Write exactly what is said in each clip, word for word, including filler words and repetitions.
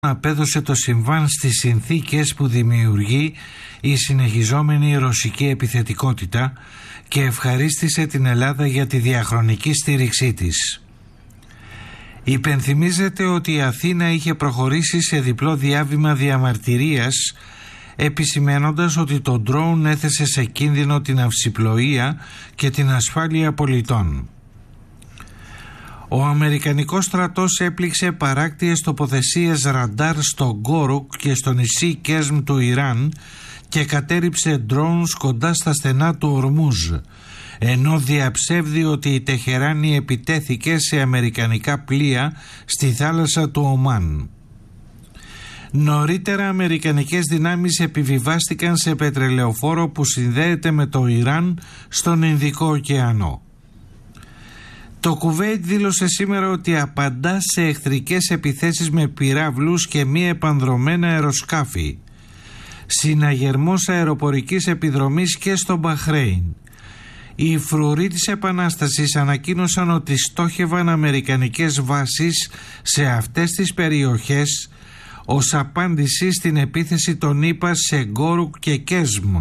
απέδωσε το συμβάν στις συνθήκες που δημιουργεί η συνεχιζόμενη ρωσική επιθετικότητα και ευχαρίστησε την Ελλάδα για τη διαχρονική στήριξή της. Υπενθυμίζεται ότι η Αθήνα είχε προχωρήσει σε διπλό διάβημα διαμαρτυρίας, επισημαίνοντας ότι το ντρόουν έθεσε σε κίνδυνο την αυσιπλοεία και την ασφάλεια πολιτών. Ο Αμερικανικός στρατός έπληξε παράκτιες τοποθεσίες ραντάρ στο Γκόρουκ και στο νησί Κέσμ του Ιράν και κατέριψε ντρόουνς κοντά στα στενά του Ορμούζ, ενώ διαψεύδει ότι η Τεχεράνη επιτέθηκε σε αμερικανικά πλοία στη θάλασσα του Ομάν. Νωρίτερα αμερικανικές δυνάμεις επιβιβάστηκαν σε πετρελαιοφόρο που συνδέεται με το Ιράν στον Ινδικό ωκεανό. Το Κουβέιτ δήλωσε σήμερα ότι απαντά σε εχθρικές επιθέσεις με πυράβλους και μη επανδρομένα αεροσκάφη. Συναγερμός αεροπορικής επιδρομής και στο Μπαχρέιν. Οι φρουροί της Επανάστασης ανακοίνωσαν ότι στόχευαν αμερικανικές βάσεις σε αυτές τις περιοχές ως απάντηση στην επίθεση των ΗΠΑ σε Γκόρουκ και Κέσμ.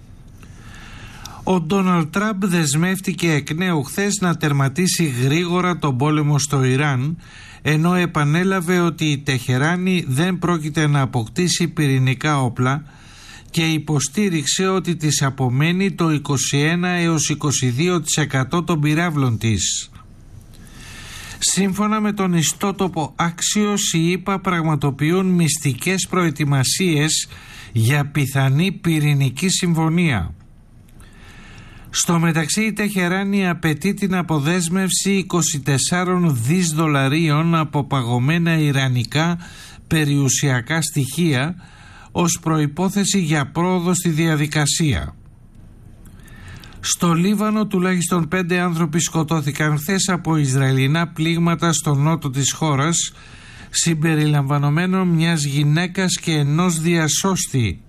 Ο Ντόναλντ Τραμπ δεσμεύτηκε εκ νέου χθες να τερματίσει γρήγορα τον πόλεμο στο Ιράν, ενώ επανέλαβε ότι η Τεχεράνη δεν πρόκειται να αποκτήσει πυρηνικά όπλα και υποστήριξε ότι της απομένει το είκοσι ένα έως είκοσι δύο τοις εκατό των πυράβλων της. Σύμφωνα με τον ιστότοπο Axios, οι ΗΠΑ πραγματοποιούν μυστικές προετοιμασίες για πιθανή πυρηνική συμφωνία. Στο μεταξύ η Τεχεράνη απαιτεί την αποδέσμευση είκοσι τέσσερα δισεκατομμύρια δολαρίων από παγωμένα ιρανικά περιουσιακά στοιχεία ως προϋπόθεση για πρόοδο στη διαδικασία. Στο Λίβανο τουλάχιστον πέντε άνθρωποι σκοτώθηκαν χθες από Ισραηλινά πλήγματα στο νότο της χώρας, συμπεριλαμβανομένων μιας γυναίκας και ενός διασώστη.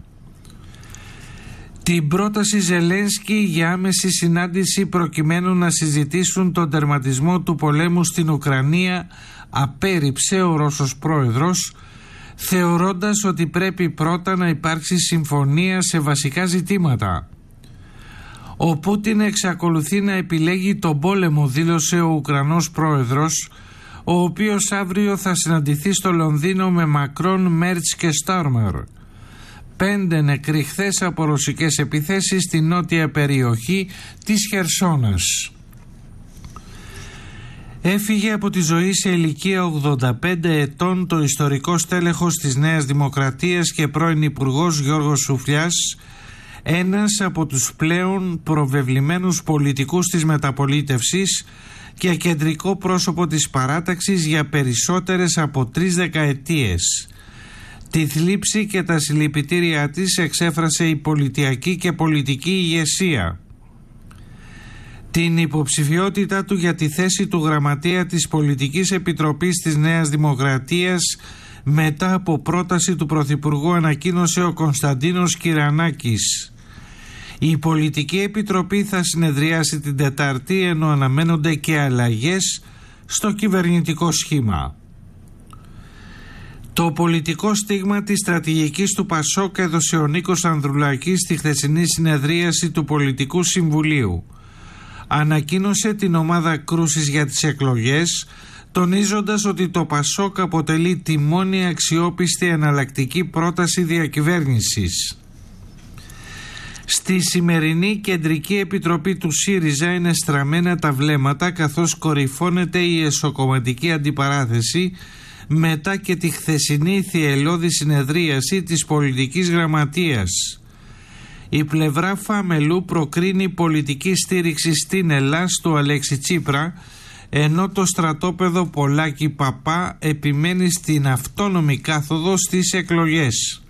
Την πρόταση Ζελένσκι για άμεση συνάντηση προκειμένου να συζητήσουν τον τερματισμό του πολέμου στην Ουκρανία απέρριψε ο Ρώσος πρόεδρος, θεωρώντας ότι πρέπει πρώτα να υπάρξει συμφωνία σε βασικά ζητήματα. Ο Πούτιν εξακολουθεί να επιλέγει τον πόλεμο, δήλωσε ο Ουκρανός πρόεδρος, ο οποίος αύριο θα συναντηθεί στο Λονδίνο με Μακρόν, Μέρτς και Στάρμερ. Πέντε νεκροί χθες από ρωσικές επιθέσεις στη νότια περιοχή της Χερσόνας. Έφυγε από τη ζωή σε ηλικία ογδόντα πέντε ετών το ιστορικό στέλεχος της Νέας Δημοκρατίας και πρώην Υπουργός Γιώργος Σουφλιάς, ένας από τους πλέον προβεβλημένους πολιτικούς της μεταπολίτευσης και κεντρικό πρόσωπο της παράταξης για περισσότερες από τρεις δεκαετίες. Τη θλίψη και τα συλληπιτήριά της εξέφρασε η πολιτιακή και πολιτική ηγεσία. Την υποψηφιότητά του για τη θέση του γραμματεία της Πολιτικής Επιτροπής της Νέας Δημοκρατίας μετά από πρόταση του Πρωθυπουργού ανακοίνωσε ο Κωνσταντίνος Κυρανάκης. Η Πολιτική Επιτροπή θα συνεδριάσει την Τετάρτη, ενώ αναμένονται και αλλαγές στο κυβερνητικό σχήμα. Το πολιτικό στίγμα της στρατηγικής του Πασόκ έδωσε ο Νίκος Ανδρουλάκης στη χθεσινή συνεδρίαση του Πολιτικού Συμβουλίου. Ανακοίνωσε την ομάδα κρούσης για τις εκλογές, τονίζοντας ότι το Πασόκ αποτελεί τη μόνη αξιόπιστη εναλλακτική πρόταση διακυβέρνησης. Στη σημερινή Κεντρική Επιτροπή του ΣΥΡΙΖΑ είναι στραμμένα τα βλέμματα, καθώς κορυφώνεται η εσωκομματική αντιπαράθεση μετά και τη χθεσινή θυελλώδη συνεδρίαση της πολιτικής γραμματείας. Η πλευρά Φαμελού προκρίνει πολιτική στήριξη στην Ελλάς του Αλέξη Τσίπρα, ενώ το στρατόπεδο Πολάκη Παπά επιμένει στην αυτόνομη κάθοδο στις εκλογές.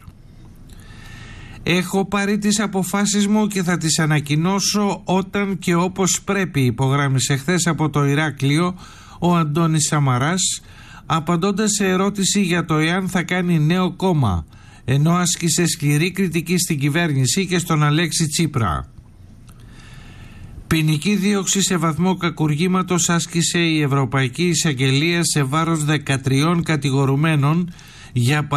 «Έχω πάρει τις αποφάσεις μου και θα τις ανακοινώσω όταν και όπως πρέπει», υπογράμμισε χθες από το Ηράκλειο ο Αντώνης Σαμαράς, απαντώντας σε ερώτηση για το εάν θα κάνει νέο κόμμα, ενώ άσκησε σκληρή κριτική στην κυβέρνηση και στον Αλέξη Τσίπρα. Ποινική δίωξη σε βαθμό κακουργήματος άσκησε η Ευρωπαϊκή Εισαγγελία σε βάρος δεκατριών κατηγορουμένων για